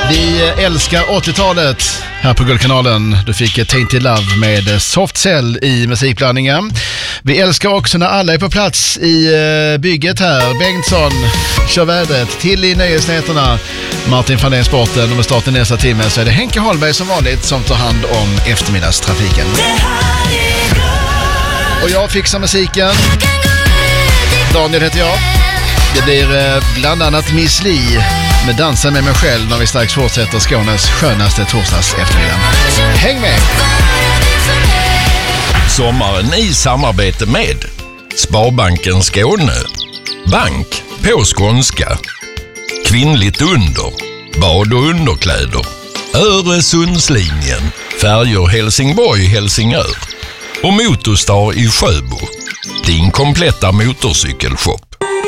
Vi älskar 80-talet här på Guldkanalen. Du fick Tainted Love med Soft Cell i musikblandningen. Vi älskar också när alla är på plats i bygget här. Bengtsson kör vädret, till i nöjesnäterna. Martin Fandén Sporten, och med starten nästa timme så är det Henke Holmberg som vanligt som tar hand om eftermiddagstrafiken. Och jag fixar musiken. Daniel heter jag. Det blir bland annat Miss Li med Dansa med mig själv när vi strax fortsätter Skånes skönaste torsdags eftermiddag. Häng med! Sommaren i samarbete med Sparbanken Skåne, bank på skånska, kvinnligt under, bad och underkläder, Öresundslinjen, färjor Helsingborg-Helsingör och Motorstar i Sjöbo, din kompletta motorcykelshop.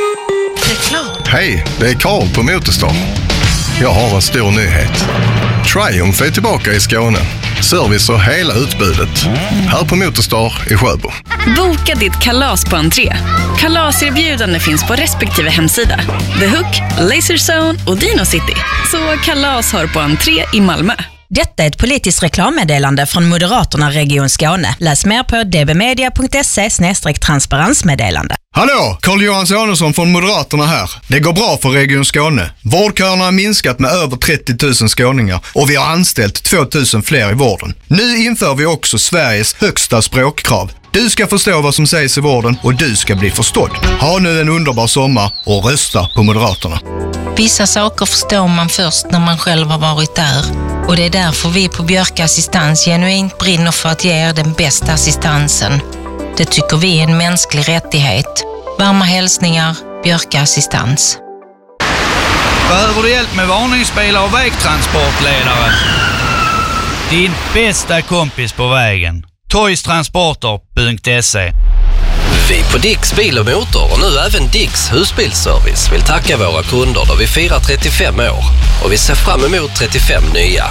Hej, det är Karl på Motorstar. Jag har en stor nyhet. Triumph är tillbaka i Skåne. Service och hela utbudet. Här på Motorstar i Sjöbo. Boka ditt kalas på entré. Kalaserbjudande finns på respektive hemsida. The Hook, Laser Zone och Dino City. Så kalas har på entré i Malmö. Detta är ett politiskt reklammeddelande från Moderaterna Region Skåne. Läs mer på dbmedia.se/transparensmeddelande. Hallå, Carl-Johan Sonesson från Moderaterna här. Det går bra för Region Skåne. Vårdköerna har minskat med över 30 000 skåningar och vi har anställt 2 000 fler i vården. Nu inför vi också Sveriges högsta språkkrav. Du ska förstå vad som sägs i vården och du ska bli förstådd. Ha nu en underbar sommar och rösta på Moderaterna. Vissa saker förstår man först när man själv har varit där. Och det är därför vi på Björka Assistans genuint brinner för att ge er den bästa assistansen. Det tycker vi är en mänsklig rättighet. Varma hälsningar, Björka Assistans. Behöver du hjälp med varningsbilar och vägtransportledare? Din bästa kompis på vägen. Toystransporter.se. Vi på Dicks bil och motor och nu även Dicks husbilsservice vill tacka våra kunder då vi firar 35 år. Och vi ser fram emot 35 nya.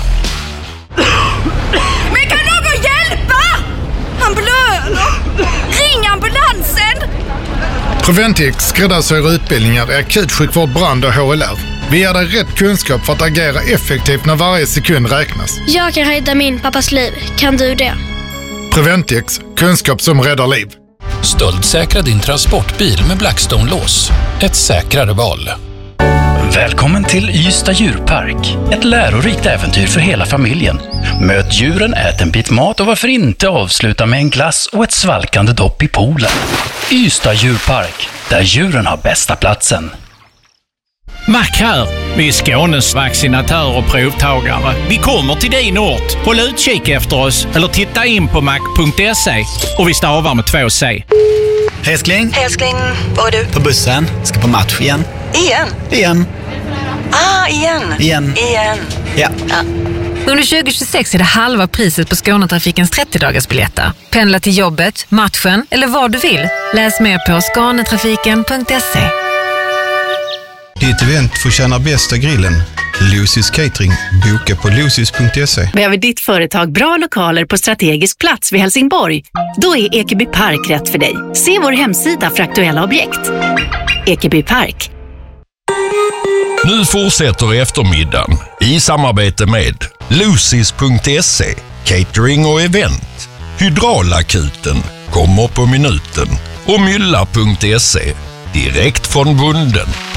Men kan någon hjälpa? Han blöder! Ring ambulansen! Preventix skräddarsyr utbildningar i akutsjukvård, brand och HLR. Vi ger dig rätt kunskap för att agera effektivt när varje sekund räknas. Jag kan rädda min pappas liv. Kan du det? Preventix, kunskap som räddar liv. Stöldsäkra din transportbil med Blackstone-lås. Ett säkrare val. Välkommen till Ystad djurpark. Ett lärorikt äventyr för hela familjen. Möt djuren, ät en bit mat och varför inte avsluta med en glass och ett svalkande dopp i poolen. Ystad djurpark, där djuren har bästa platsen. Mac här. Vi är Skånes vaccinatörer och provtagare. Vi kommer till din ort. Håll utkik efter oss eller titta in på mac.se. Och vi stavar med 2 C. Älskling, vad är du? på bussen. Ska på match igen. Igen. Igen. Ja. Under 2026 är det halva priset på Skånetrafikens 30-dagarsbiljetter. Pendla till jobbet, matchen eller vad du vill. Läs mer på skanetrafiken.se. Ditt event förtjänar bästa grillen. Lucy's Catering. Boka på lucys.se. Behöver ditt företag bra lokaler på strategisk plats vid Helsingborg? Då är Ekeby Park rätt för dig. Se vår hemsida för aktuella objekt. Ekeby Park. Nu fortsätter eftermiddagen i samarbete med lucys.se, catering och event, Hydraulakuten, kommer på minuten och mylla.se, direkt från bunden.